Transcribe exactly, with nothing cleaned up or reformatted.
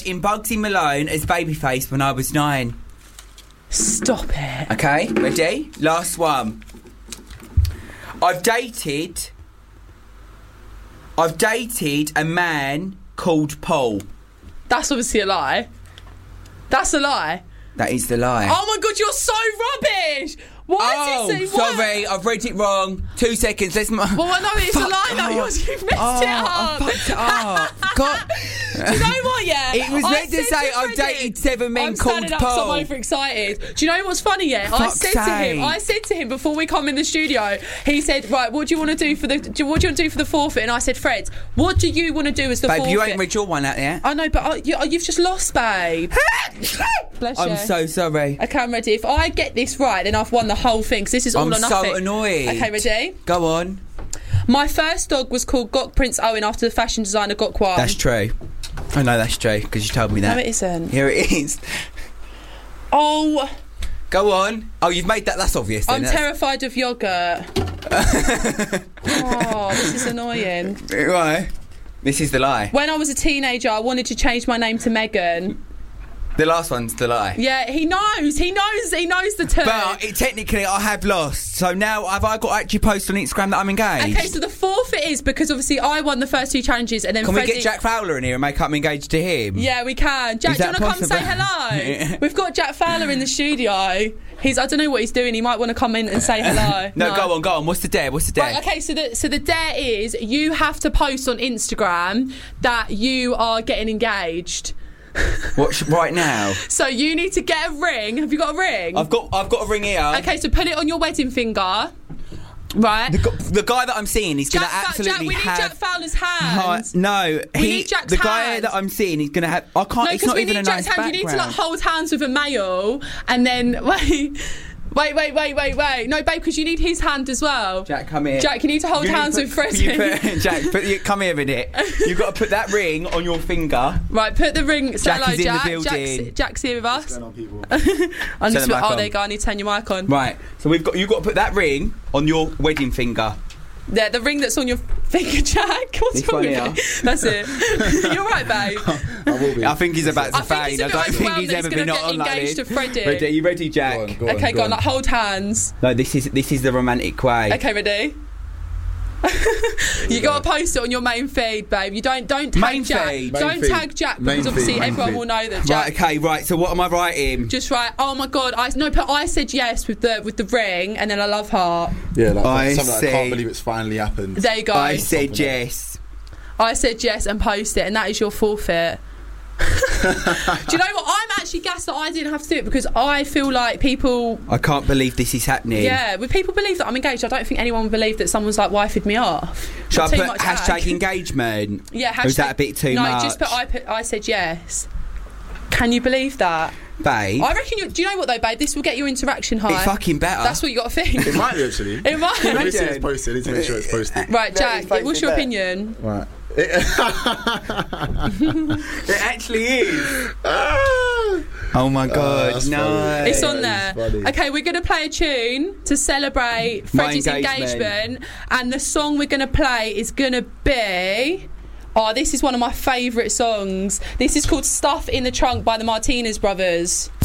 in Bugsy Malone as Babyface when I was nine. Stop it. Okay, ready? Last one. I've dated... I've dated a man called Paul. That's obviously a lie. That's a lie. That is the lie. Oh my God, you're so rubbish. Why oh, is it so... sorry, I've read it wrong. Two seconds. Let's. Well, I know it's Fuck. a lie now. Oh. You've messed oh, it up. I fucked it up. God. Do you know what, yeah? It was I meant to say I've dated seven men I'm called Paul. Paul. I'm overexcited. Do you know what's funny, yeah? Fuck's I said sake. to him, I said to him before we come in the studio, he said, right, what do you want to do for the, do, what do you want to do for the forfeit? And I said, Fred, what do you want to do as the babe, forfeit? you ain't read your one out yet. I know, but I, you, you've just lost, babe. Bless you. I'm so sorry. Okay, I'm ready. If I get this right, then I've won the whole thing, because this is all I'm or nothing. so annoyed. Okay, ready? Go on. My first dog was called Gok Prince Owen after the fashion designer Gok Wan. That's true. I know that's true because you told me that. No, it isn't. Here it is. Oh. Go on. Oh, you've made that. That's obvious. Then. I'm that's... terrified of yogurt. Oh, this is annoying. Right. This is the lie. When I was a teenager, I wanted to change my name to Megan. The last one's the lie. Yeah, he knows. He knows. He knows the two. But it, technically, I have lost. So now, have I got to actually post on Instagram that I'm engaged? Okay, so the forfeit is because obviously I won the first two challenges, and then can Freddie... we get Jack Fowler in here and make up engaged to him? Yeah, we can. Jack, do you want to come say hello? We've got Jack Fowler in the studio. He's. I don't know what he's doing. He might want to come in and say hello. no, no, go on, go on. What's the dare? What's the dare? Right, okay, so the so the dare is you have to post on Instagram that you are getting engaged. What sh- right now? So you need to get a ring. Have you got a ring? I've got I've got a ring here. Okay, so put it on your wedding finger. Right. The, the guy that I'm seeing, he's going to absolutely Jack, we have. need Jack Fowler's hands. Uh, no, we he. need Jack's the guy hands. that I'm seeing, he's going to have. I can't. No, it's not we even need a Jack's nice hands. background. You need to like hold hands with a male, and then wait. Wait, wait, wait, wait, wait. No, babe, because you need his hand as well. Jack, come here. Jack, you need to hold you hands put, with Freddie. Put, Jack, put, you, come here a minute. You've got to put that ring on your finger. Right, put the ring. Say Jack hello, is in Jack. the building. Jack's, Jack's here with us. What's going on, people? I need to, oh, on. there you go. I need to turn your mic on. Right, so we've got you've got to put that ring on your wedding finger. Yeah, the ring that's on your finger, Jack. What's This wrong one with here. you? That's it. You're right, babe. I will be. I think he's about to I think faint. he's a I bit don't think overwhelmed he's that ever he's been gonna not on get like engaged this. to Freddie. Ready? Are you ready, Jack? Go on, go on, Okay, go go on. on. Like, hold hands. No, this is this is the romantic way. Okay, ready? You got to post it on your main feed, babe. You don't don't tag Main Jack. feed. Don't Main feed. tag Jack Main because obviously feed, main everyone feed. will know that Jack. Right, okay, right. So what am I writing? Just write. Oh my god! I no, but I said yes with the with the ring, and then a love heart. Yeah, like, I something like, I see. can't believe it's finally happened. There you go. I said Something yes. I said yes and post it, and that is your forfeit. Do you know what? I'm actually gassed that I didn't have to do it because I feel like people. I can't believe this is happening. Yeah, would people believe that I'm engaged? I don't think anyone would believe that someone's like wifed me off. Shall I Too put much hashtag tag. engagement? Yeah, hashtag. Or is that a bit too no, much? just put I put I said yes. Can you believe that? Babe. I reckon you. Do you know what though, babe? This will get your interaction high. It's fucking better. That's what you got to think. It might be actually. It might. Let me see it's posted. I need to make sure it's posted. Right, No, Jack. it's posted What's your there. opinion? Right. It actually is. Oh my god, that's no. funny. It's on That there. is funny. Okay, we're going to play a tune to celebrate My Freddie's engagement. engagement, and the song we're going to play is going to be. Oh, this is one of my favourite songs. This is called "Stuff in the Trunk" by the Martinez Brothers.